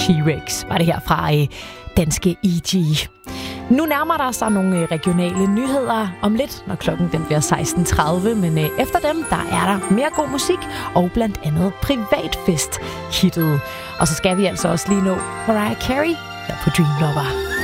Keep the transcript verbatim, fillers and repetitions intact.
T-Rex var det her fra øh, danske E G. Nu nærmer der sig nogle regionale nyheder om lidt, når klokken den bliver seksten tredive, men øh, efter dem, der er der mere god musik, og blandt andet Privatfest-hittet. Og så skal vi altså også lige nå Mariah Carey her på Dream Lover.